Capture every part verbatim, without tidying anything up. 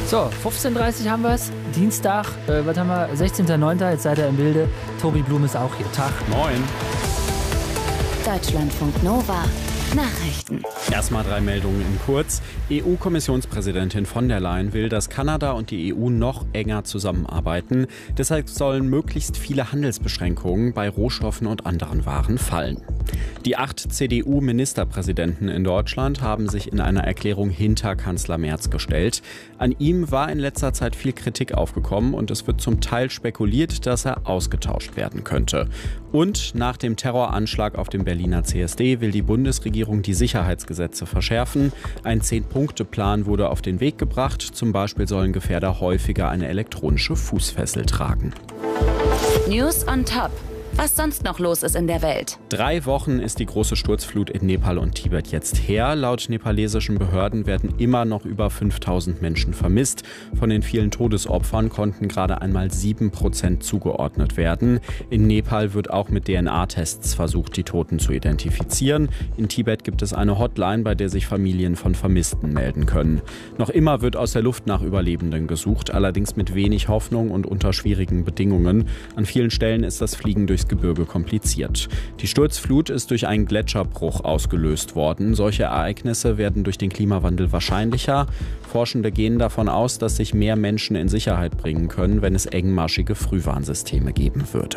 So, fünfzehn Uhr dreißig haben wir es. Dienstag, äh, was haben wir? sechzehnter neunter Jetzt seid ihr im Bilde. Tobi Blum ist auch hier. Tag. Moin. Deutschlandfunk Nova. Nachrichten. Erstmal drei Meldungen in kurz. E U-Kommissionspräsidentin von der Leyen will, dass Kanada und die E U noch enger zusammenarbeiten. Deshalb sollen möglichst viele Handelsbeschränkungen bei Rohstoffen und anderen Waren fallen. Die acht C D U-Ministerpräsidenten in Deutschland haben sich in einer Erklärung hinter Kanzler Merz gestellt. An ihm war in letzter Zeit viel Kritik aufgekommen und es wird zum Teil spekuliert, dass er ausgetauscht werden könnte. Und nach dem Terroranschlag auf dem Berliner C S D will die Bundesregierung die Sicherheitsgesetze verschärfen. Ein Zehn-Punkte-Plan wurde auf den Weg gebracht. Zum Beispiel sollen Gefährder häufiger eine elektronische Fußfessel tragen. News on Top. Was sonst noch los ist in der Welt. Drei Wochen ist die große Sturzflut in Nepal und Tibet jetzt her. Laut nepalesischen Behörden werden immer noch über fünftausend Menschen vermisst. Von den vielen Todesopfern konnten gerade einmal sieben Prozent zugeordnet werden. In Nepal wird auch mit D N A-Tests versucht, die Toten zu identifizieren. In Tibet gibt es eine Hotline, bei der sich Familien von Vermissten melden können. Noch immer wird aus der Luft nach Überlebenden gesucht, allerdings mit wenig Hoffnung und unter schwierigen Bedingungen. An vielen Stellen ist das Fliegen durchs Gebirge kompliziert. Die Sturzflut ist durch einen Gletscherbruch ausgelöst worden. Solche Ereignisse werden durch den Klimawandel wahrscheinlicher. Forschende gehen davon aus, dass sich mehr Menschen in Sicherheit bringen können, wenn es engmaschige Frühwarnsysteme geben würde.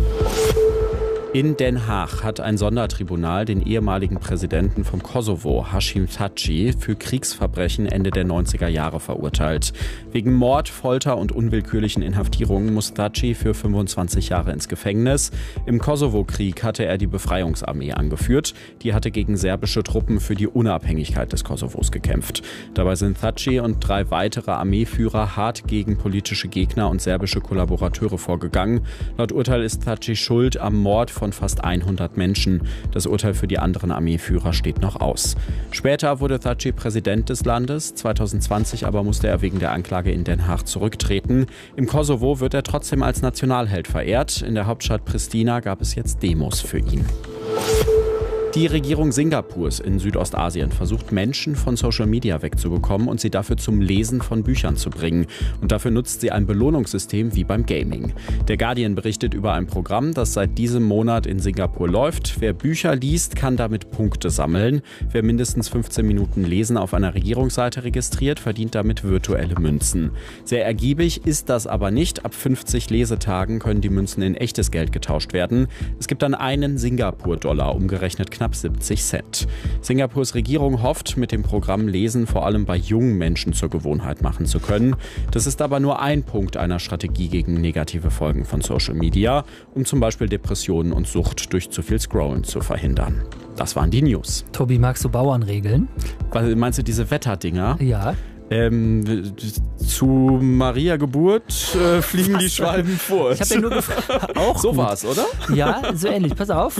In Den Haag hat ein Sondertribunal den ehemaligen Präsidenten vom Kosovo, Hashim Thaçi, für Kriegsverbrechen Ende der neunziger Jahre verurteilt. Wegen Mord, Folter und unwillkürlichen Inhaftierungen muss Thaçi für fünfundzwanzig Jahre ins Gefängnis. Im Kosovo-Krieg hatte er die Befreiungsarmee angeführt. Die hatte gegen serbische Truppen für die Unabhängigkeit des Kosovos gekämpft. Dabei sind Thaçi und drei weitere Armeeführer hart gegen politische Gegner und serbische Kollaborateure vorgegangen. Laut Urteil ist Thaçi schuld am Mord von fast hundert Menschen. Das Urteil für die anderen Armeeführer steht noch aus. Später wurde Thaçi Präsident des Landes, zwanzig zwanzig aber musste er wegen der Anklage in Den Haag zurücktreten. Im Kosovo wird er trotzdem als Nationalheld verehrt. In der Hauptstadt Pristina gab es jetzt Demos für ihn. Die Regierung Singapurs in Südostasien versucht, Menschen von Social Media wegzubekommen und sie dafür zum Lesen von Büchern zu bringen. Und dafür nutzt sie ein Belohnungssystem wie beim Gaming. Der Guardian berichtet über ein Programm, das seit diesem Monat in Singapur läuft. Wer Bücher liest, kann damit Punkte sammeln. Wer mindestens fünfzehn Minuten Lesen auf einer Regierungsseite registriert, verdient damit virtuelle Münzen. Sehr ergiebig ist das aber nicht. Ab fünfzig Lesetagen können die Münzen in echtes Geld getauscht werden. Es gibt dann einen Singapur-Dollar, umgerechnet knapp knapp siebzig Cent. Singapurs Regierung hofft, mit dem Programm Lesen vor allem bei jungen Menschen zur Gewohnheit machen zu können. Das ist aber nur ein Punkt einer Strategie gegen negative Folgen von Social Media, um zum Beispiel Depressionen und Sucht durch zu viel Scrollen zu verhindern. Das waren die News. Tobi, magst du Bauernregeln? Was, meinst du diese Wetterdinger? Ja. Ähm, zu Maria Geburt äh, fliegen die Schwalben vor. Ich habe ja nur gefragt. Auch so gut. war's, oder? Ja, so ähnlich. Pass auf.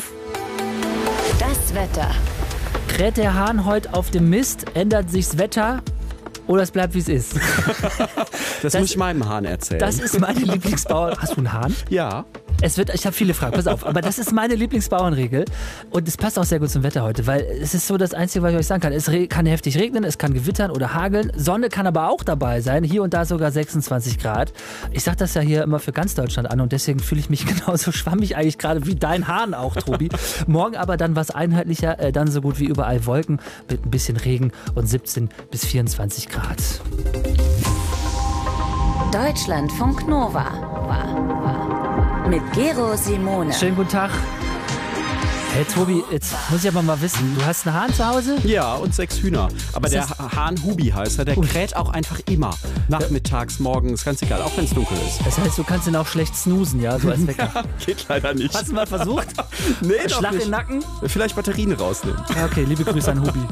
Das Wetter. Kräht der Hahn heute auf dem Mist, ändert sich's Wetter oder es bleibt, wie es ist? Das, das muss ich meinem Hahn erzählen. Das ist meine Lieblingsbauern... Hast du einen Hahn? Ja. Es wird, ich habe viele Fragen, pass auf, aber das ist meine Lieblingsbauernregel und es passt auch sehr gut zum Wetter heute, weil es ist so das Einzige, was ich euch sagen kann. Es re- kann heftig regnen, es kann gewittern oder hageln, Sonne kann aber auch dabei sein, hier und da sogar sechsundzwanzig Grad. Ich sage das ja hier immer für ganz Deutschland an und deswegen fühle ich mich genauso schwammig eigentlich gerade wie dein Hahn auch, Tobi. Morgen aber dann was einheitlicher, äh, dann so gut wie überall Wolken mit ein bisschen Regen und siebzehn bis vierundzwanzig Grad. Deutschlandfunk Nova. War, war. Mit Gero Simone. Schönen guten Tag. Hey Tobi, jetzt muss ich aber mal wissen, du hast einen Hahn zu Hause? Ja, und sechs Hühner. Aber Was der ist- Hahn Hubi heißt er, der Ui. kräht auch einfach immer. Nachmittags, morgens, ganz egal, auch wenn es dunkel ist. Das heißt, du kannst ihn auch schlecht snoosen, ja, so als Wecker. Geht leider nicht. Hast du mal versucht? Nee, doch Schlag nicht. den Nacken? Vielleicht Batterien rausnehmen. Ja, okay, liebe Grüße an Hubi.